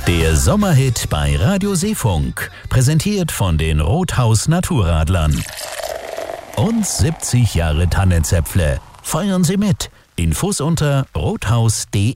Der Sommerhit bei Radio Seefunk, präsentiert von den Rothaus Naturradlern. Und 70 Jahre Tannenzäpfle. Feiern Sie mit. Infos unter rothaus.de.